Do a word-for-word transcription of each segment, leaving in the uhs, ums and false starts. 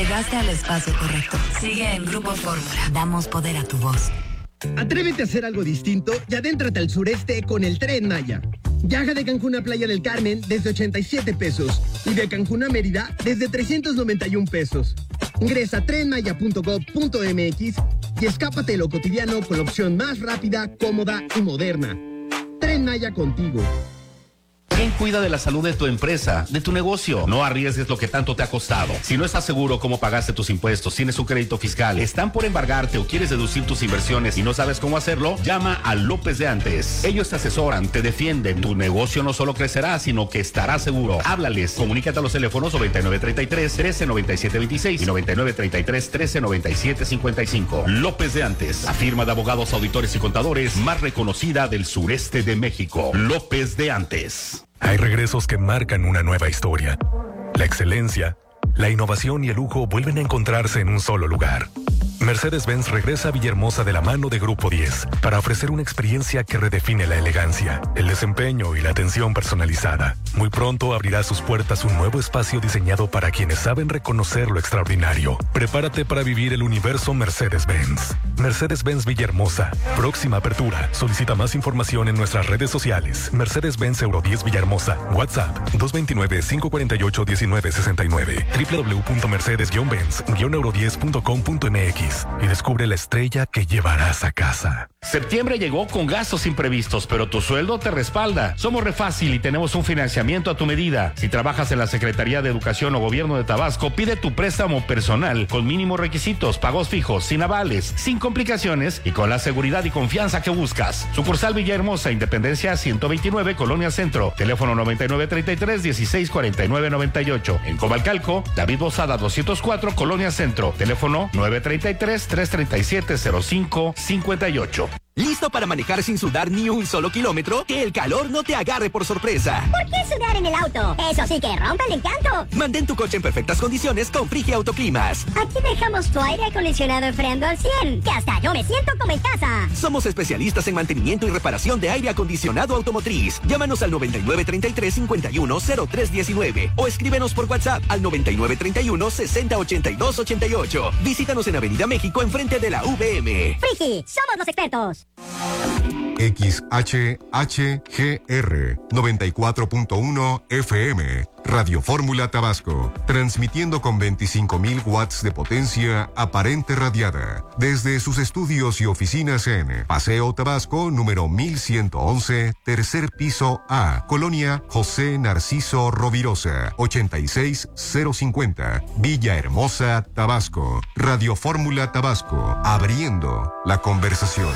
Llegaste al espacio correcto. Sigue en Grupo Fórmula. Damos poder a tu voz. Atrévete a hacer algo distinto y adéntrate al sureste con el Tren Maya. Viaja de Cancún a Playa del Carmen desde ochenta y siete pesos y de Cancún a Mérida desde trescientos noventa y un pesos. Ingresa a tren maya punto gob punto m x y escápate de lo cotidiano con la opción más rápida, cómoda y moderna. Tren Maya contigo. ¿Quién cuida de la salud de tu empresa, de tu negocio? No arriesgues lo que tanto te ha costado. Si no estás seguro cómo pagaste tus impuestos, tienes un crédito fiscal, están por embargarte o quieres deducir tus inversiones y no sabes cómo hacerlo, llama a López de Antes. Ellos te asesoran, te defienden. Tu negocio no solo crecerá, sino que estará seguro. Háblales. Comunícate a los teléfonos noventa y nueve treinta y tres, trece noventa y siete veintiséis y noventa y nueve treinta y tres, trece noventa y siete cincuenta y cinco. López de Antes, la firma de abogados, auditores y contadores más reconocida del sureste de México. López de Antes. Hay regresos que marcan una nueva historia. La excelencia, la innovación y el lujo vuelven a encontrarse en un solo lugar. Mercedes-Benz regresa a Villahermosa de la mano de Grupo diez para ofrecer una experiencia que redefine la elegancia, el desempeño y la atención personalizada. Muy pronto abrirá sus puertas un nuevo espacio diseñado para quienes saben reconocer lo extraordinario. Prepárate para vivir el universo Mercedes-Benz. Mercedes-Benz Villahermosa. Próxima apertura. Solicita más información en nuestras redes sociales. Mercedes-Benz Euro diez Villahermosa. WhatsApp dos dos nueve, cinco cuatro ocho, uno nueve seis nueve. doble u doble u doble u punto mercedes benz euro diez punto com punto m x y descubre la estrella que llevarás a casa. Septiembre llegó con gastos imprevistos, pero tu sueldo te respalda. Somos Refácil y tenemos un financiamiento a tu medida. Si trabajas en la Secretaría de Educación o Gobierno de Tabasco, pide tu préstamo personal con mínimos requisitos, pagos fijos, sin avales, sin complicaciones y con la seguridad y confianza que buscas. Sucursal Villahermosa, Independencia ciento veintinueve, Colonia Centro. Teléfono noventa y nueve treinta y tres, dieciséis cuarenta y nueve noventa y ocho. En Comalcalco, David Bozada doscientos cuatro, Colonia Centro. Teléfono nueve treinta y tres, trescientos treinta y siete, cero cinco cincuenta y ocho. ¿Listo para manejar sin sudar ni un solo kilómetro? Que el calor no te agarre por sorpresa. ¿Por qué sudar en el auto? Eso sí que rompe el encanto. Mantén tu coche en perfectas condiciones con Frigia Autoclimas. Aquí dejamos tu aire acondicionado enfriando al cien, que hasta yo me siento como en casa. Somos especialistas en mantenimiento y reparación de aire acondicionado automotriz. Llámanos al noventa y nueve treinta y tres, cincuenta y uno, cero tres diecinueve o escríbenos por WhatsApp al noventa y nueve treinta y uno, sesenta ochenta y dos ochenta y ocho. Visítanos en Avenida México enfrente de la V M. Frigi, somos los expertos. X H H G R noventa y cuatro punto uno F M, Radio Fórmula Tabasco, transmitiendo con veinticinco mil watts de potencia aparente radiada, desde sus estudios y oficinas en Paseo Tabasco, número mil ciento once, tercer piso A, Colonia José Narciso Rovirosa, ochenta y seis cero cincuenta, Villahermosa, Tabasco. Radio Fórmula Tabasco, abriendo la conversación.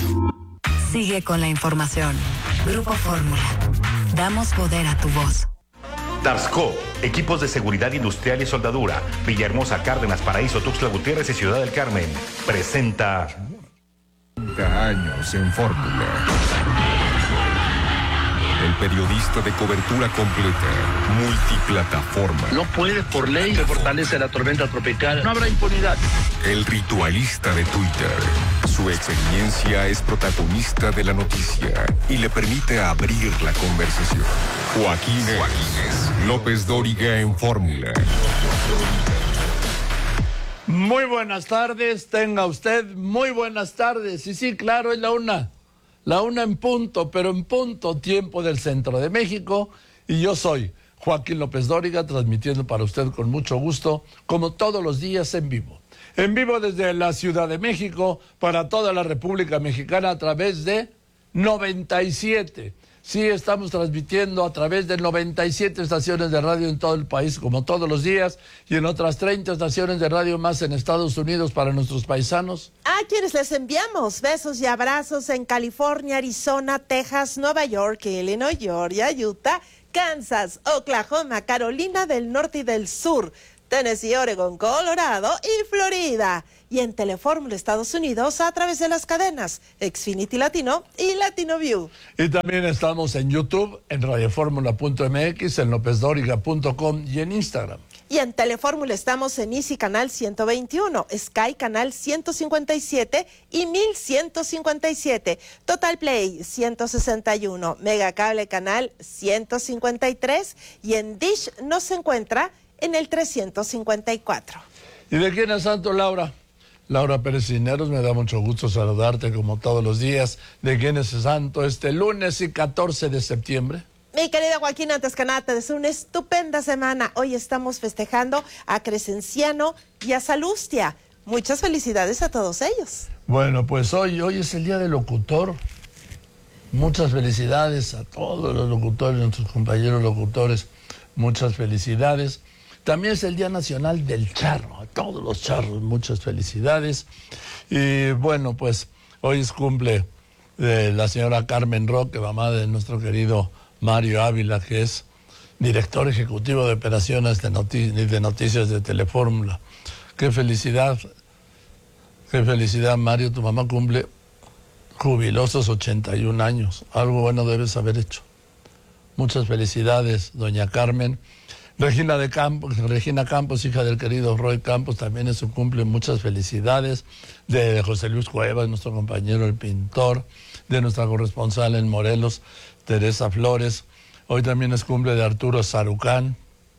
Sigue con la información. Grupo Fórmula. Damos poder a tu voz. Tarsco, equipos de seguridad industrial y soldadura. Villahermosa, Cárdenas, Paraíso, Tuxtla Gutiérrez y Ciudad del Carmen. Presenta... treinta años en Fórmula. El periodista de cobertura completa, multiplataforma. No puede por ley se fortalece la tormenta tropical. No habrá impunidad. El ritualista de Twitter. Su experiencia es protagonista de la noticia y le permite abrir la conversación. Joaquín, Joaquín López Dóriga en Fórmula. Muy buenas tardes, tenga usted muy buenas tardes. Y sí, claro, es la una. La una en punto, pero en punto tiempo del centro de México. Y yo soy Joaquín López Dóriga, transmitiendo para usted con mucho gusto, como todos los días en vivo. En vivo desde la Ciudad de México, para toda la República Mexicana, a través de noventa y siete. Sí, estamos transmitiendo a través de noventa y siete estaciones de radio en todo el país, como todos los días, y en otras treinta estaciones de radio más en Estados Unidos para nuestros paisanos. A quienes les enviamos besos y abrazos en California, Arizona, Texas, Nueva York, Illinois, Georgia, Utah, Kansas, Oklahoma, Carolina del Norte y del Sur, Tennessee, Oregon, Colorado y Florida. Y en Telefórmula Estados Unidos a través de las cadenas Xfinity Latino y Latino View. Y también estamos en YouTube, en radioformula punto m x, en lópez dóriga punto com y en Instagram. Y en Telefórmula estamos en Easy Canal ciento veintiuno, Sky Canal ciento cincuenta y siete y mil ciento cincuenta y siete, Total Play ciento sesenta y uno, Megacable Canal ciento cincuenta y tres y en Dish nos encuentra en el trescientos cincuenta y cuatro. ¿Y de quién es santo, Laura? Laura Pérez Cisneros, me da mucho gusto saludarte como todos los días. ¿De quién es santo este lunes y catorce de septiembre? Mi querida Joaquín Antescaná, te deseo una estupenda semana. Hoy estamos festejando a Crescenciano y a Salustia. Muchas felicidades a todos ellos. Bueno, pues hoy, hoy es el día del locutor. Muchas felicidades a todos los locutores, nuestros compañeros locutores. Muchas felicidades. También es el Día Nacional del Charro. A todos los charros, muchas felicidades. Y bueno, pues hoy es cumple de la señora Carmen Roque, mamá de nuestro querido Mario Ávila, que es director ejecutivo de operaciones de, noti- de noticias de Telefórmula. Qué felicidad, qué felicidad, Mario. Tu mamá cumple jubilosos ochenta y un años. Algo bueno debes haber hecho. Muchas felicidades, doña Carmen. Regina de Campos, Regina Campos, hija del querido Roy Campos, también es su cumple. Muchas felicidades. De José Luis Cuevas, nuestro compañero el pintor. De nuestra corresponsal en Morelos, Teresa Flores. Hoy también es cumple de Arturo Sarucán,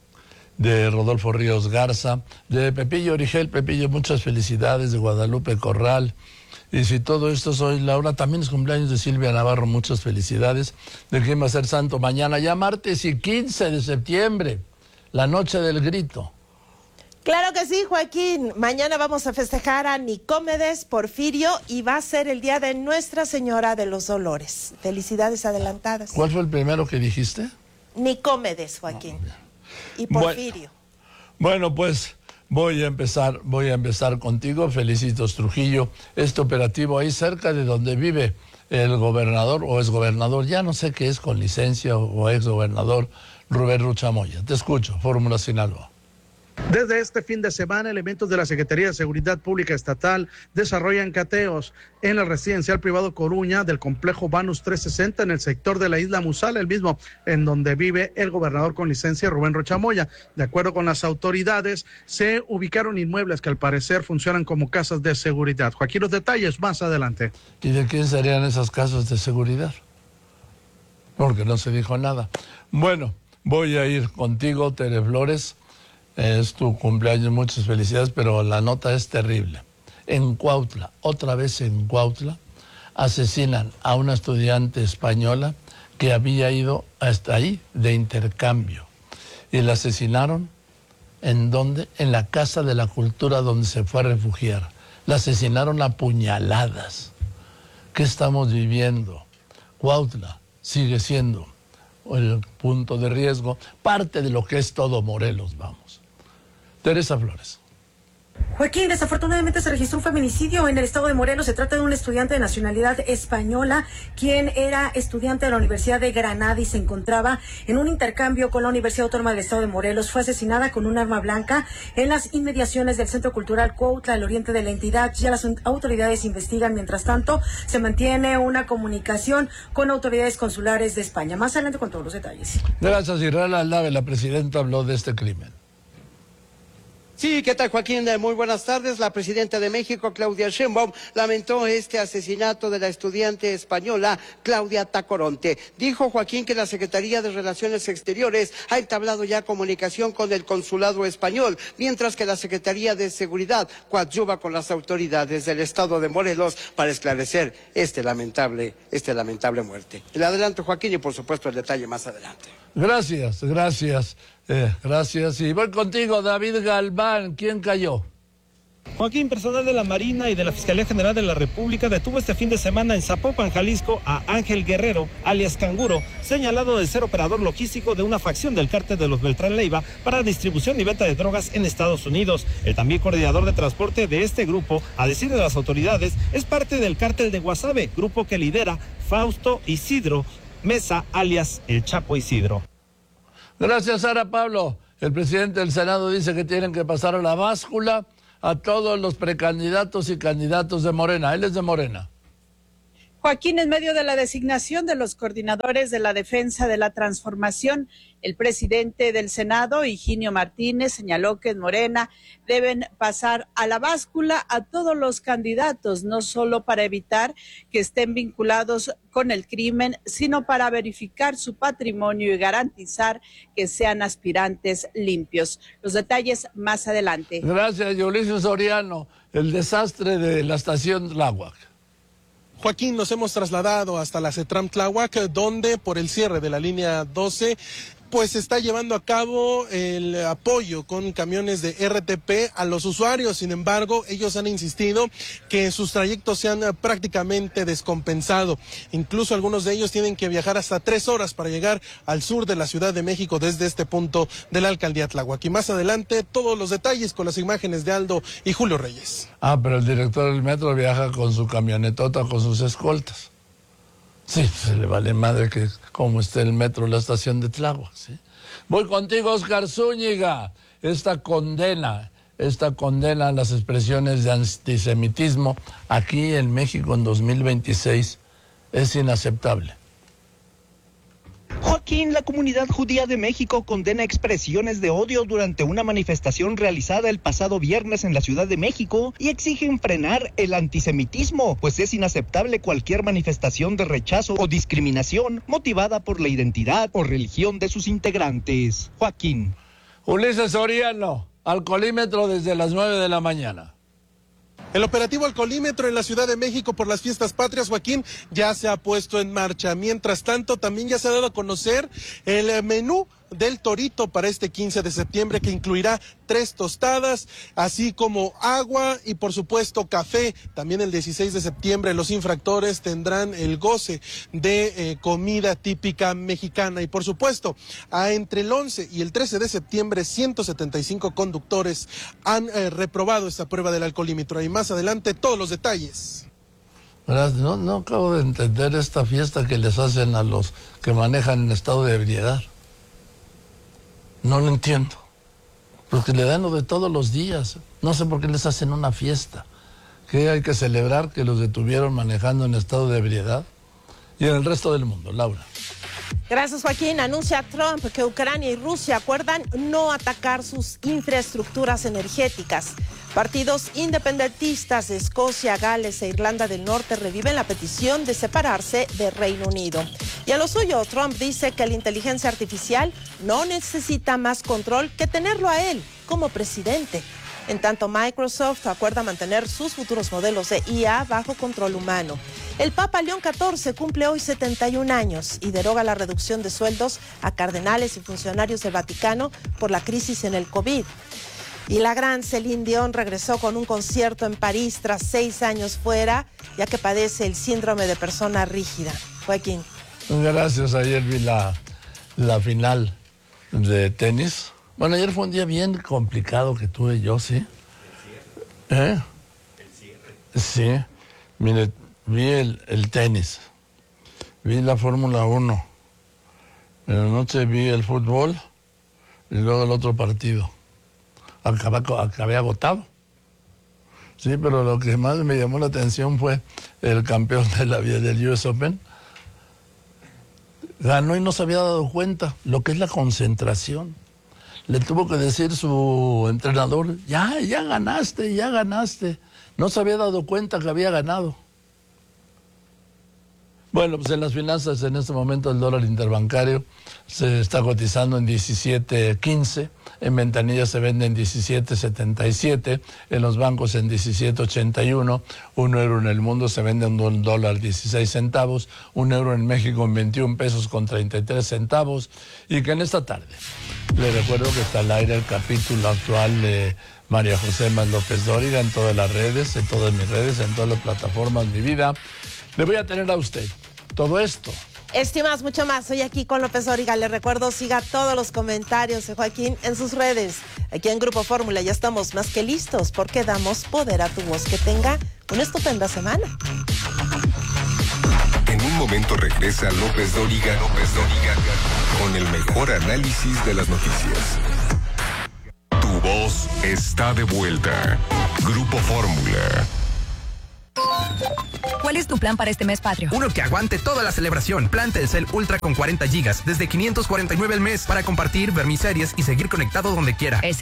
de Rodolfo Ríos Garza, de Pepillo Origel. Pepillo, muchas felicidades, de Guadalupe Corral. Y si todo esto es hoy, Laura, también es cumpleaños de Silvia Navarro, muchas felicidades. ¿De quién va a ser santo mañana? Ya martes y quince de septiembre, la noche del grito. Claro que sí, Joaquín. Mañana vamos a festejar a Nicómedes Porfirio y va a ser el día de Nuestra Señora de los Dolores. Felicidades adelantadas. ¿Cuál fue el primero que dijiste? Nicómedes, Joaquín. Y Porfirio. Bueno, bueno, pues voy a empezar, voy a empezar contigo. Felicitos, Trujillo. Este operativo ahí cerca de donde vive el gobernador o exgobernador, ya no sé qué es, con licencia o exgobernador, Rubén Ruchamoya. Te escucho, Fórmula Sinaloa. Desde este fin de semana, elementos de la Secretaría de Seguridad Pública Estatal desarrollan cateos en el residencial privado Coruña del complejo Banus trescientos sesenta en el sector de la isla Musal, el mismo en donde vive el gobernador con licencia Rubén Rochamoya. De acuerdo con las autoridades, se ubicaron inmuebles que al parecer funcionan como casas de seguridad. Joaquín, los detalles más adelante. ¿Y de quién serían esas casas de seguridad? Porque no se dijo nada. Bueno, voy a ir contigo, Tere Flores. Es tu cumpleaños, muchas felicidades, pero la nota es terrible. En Cuautla, otra vez en Cuautla, asesinan a una estudiante española que había ido hasta ahí de intercambio. Y la asesinaron, ¿en dónde? En la Casa de la Cultura, donde se fue a refugiar. La asesinaron a puñaladas. ¿Qué estamos viviendo? Cuautla sigue siendo el punto de riesgo, parte de lo que es todo Morelos, vamos. Teresa Flores. Joaquín, desafortunadamente se registró un feminicidio en el estado de Morelos. Se trata de un estudiante de nacionalidad española, quien era estudiante de la Universidad de Granada y se encontraba en un intercambio con la Universidad Autónoma del Estado de Morelos. Fue asesinada con un arma blanca en las inmediaciones del Centro Cultural Cuautla, al oriente de la entidad. Ya las autoridades investigan. Mientras tanto, se mantiene una comunicación con autoridades consulares de España. Más adelante con todos los detalles. Gracias, Israel Aldave. La presidenta habló de este crimen. Sí, ¿qué tal, Joaquín? Muy buenas tardes. La presidenta de México, Claudia Sheinbaum, lamentó este asesinato de la estudiante española Claudia Tacoronte. Dijo, Joaquín, que la Secretaría de Relaciones Exteriores ha entablado ya comunicación con el consulado español, mientras que la Secretaría de Seguridad coadyuva con las autoridades del estado de Morelos para esclarecer este lamentable, este lamentable muerte. El adelanto, Joaquín, y por supuesto el detalle más adelante. Gracias, gracias, eh, gracias. Y voy contigo, David Galván. ¿Quién cayó? Joaquín, personal de la Marina y de la Fiscalía General de la República detuvo este fin de semana en Zapopan, Jalisco, a Ángel Guerrero, alias Canguro, señalado de ser operador logístico de una facción del cártel de los Beltrán Leiva para distribución y venta de drogas en Estados Unidos. El también coordinador de transporte de este grupo, a decir de las autoridades, es parte del cártel de Guasave, grupo que lidera Fausto Isidro Mesa, alias el Chapo Isidro. Gracias, Sara Pablo. El presidente del Senado dice que tienen que pasar a la báscula a todos los precandidatos y candidatos de Morena. Él es de Morena. Joaquín, en medio de la designación de los coordinadores de la defensa de la transformación, el presidente del Senado, Higinio Martínez, señaló que en Morena deben pasar a la báscula a todos los candidatos, no solo para evitar que estén vinculados con el crimen, sino para verificar su patrimonio y garantizar que sean aspirantes limpios. Los detalles más adelante. Gracias, Ulises Soriano. El desastre de la estación Tláhuac. Joaquín, nos hemos trasladado hasta la CETRAM Tláhuac, donde por el cierre de la línea doce, pues se está llevando a cabo el apoyo con camiones de R T P a los usuarios. Sin embargo, ellos han insistido que sus trayectos se han prácticamente descompensado. Incluso algunos de ellos tienen que viajar hasta tres horas para llegar al sur de la Ciudad de México desde este punto de la alcaldía Tláhuac. Y más adelante, todos los detalles con las imágenes de Aldo y Julio Reyes. Ah, pero el director del metro viaja con su camionetota, con sus escoltas. Sí, se le vale madre que como esté el metro, la estación de Tláhuac, ¿sí? Voy contigo, Oscar Zúñiga. Esta condena, esta condena a las expresiones de antisemitismo aquí en México en dos mil veintiséis es inaceptable. Joaquín, la comunidad judía de México condena expresiones de odio durante una manifestación realizada el pasado viernes en la Ciudad de México y exigen frenar el antisemitismo, pues es inaceptable cualquier manifestación de rechazo o discriminación motivada por la identidad o religión de sus integrantes. Joaquín. Ulises Soriano, alcoholímetro desde las nueve de la mañana. El operativo alcoholímetro en la Ciudad de México por las fiestas patrias, Joaquín, ya se ha puesto en marcha. Mientras tanto, también ya se ha dado a conocer el menú del Torito para este quince de septiembre, que incluirá tres tostadas, así como agua y por supuesto café. También el dieciséis de septiembre los infractores tendrán el goce de eh, comida típica mexicana. Y por supuesto, a entre el once y el trece de septiembre, ciento setenta y cinco conductores han eh, reprobado esta prueba del alcoholímetro. Y más adelante, todos los detalles. No, no acabo de entender esta fiesta que les hacen a los que manejan en estado de ebriedad. No lo entiendo, porque le dan lo de todos los días. No sé por qué les hacen una fiesta. ¿Qué hay que celebrar? Que los detuvieron manejando en estado de ebriedad. Y en el resto del mundo, Laura. Gracias, Joaquín. Anuncia Trump que Ucrania y Rusia acuerdan no atacar sus infraestructuras energéticas. Partidos independentistas de Escocia, Gales e Irlanda del Norte reviven la petición de separarse de Reino Unido. Y a lo suyo, Trump dice que la inteligencia artificial no necesita más control que tenerlo a él como presidente. En tanto, Microsoft acuerda mantener sus futuros modelos de I A bajo control humano. El Papa León catorce cumple hoy setenta y un años y deroga la reducción de sueldos a cardenales y funcionarios del Vaticano por la crisis en el COVID. Y la gran Celine Dion regresó con un concierto en París tras seis años fuera, ya que padece el síndrome de persona rígida. Joaquín. Gracias, ayer vi la, la final de tenis. Bueno, ayer fue un día bien complicado que tuve yo, ¿sí? ¿Eh? Sí, mire, vi el, el tenis, vi la Fórmula uno, en la noche vi el fútbol y luego el otro partido. Acabé, acabé agotado. Sí, pero lo que más me llamó la atención fue el campeón de la vida del U S Open. Ganó y no se había dado cuenta lo que es la concentración. Le tuvo que decir su entrenador, ya, ya ganaste, ya ganaste. No se había dado cuenta que había ganado. Bueno, pues en las finanzas en este momento el dólar interbancario se está cotizando en diecisiete quince, en ventanillas se vende en diecisiete setenta y siete, en los bancos en diecisiete ochenta y uno, un euro en el mundo se vende en un dólar dieciséis centavos, un euro en México en veintiún pesos con treinta y tres centavos, y que en esta tarde, le recuerdo que está al aire el capítulo actual de María José Más López Dóriga en todas las redes, en todas mis redes, en todas las plataformas, mi vida. Le voy a tener a usted todo esto. Estimas, mucho más. Soy aquí con López Dóriga. Le recuerdo, siga todos los comentarios de Joaquín en sus redes. Aquí en Grupo Fórmula ya estamos más que listos porque damos poder a tu voz. Que tenga una estupenda semana. En un momento regresa López Dóriga, López Dóriga, con el mejor análisis de las noticias. Tu voz está de vuelta. Grupo Fórmula. ¿Cuál es tu tu plan para este mes patrio. Uno que aguante toda la celebración. Plan Telcel Ultra con cuarenta gigas desde quinientos cuarenta y nueve al mes para compartir, ver mis series y seguir conectado donde quiera. Ese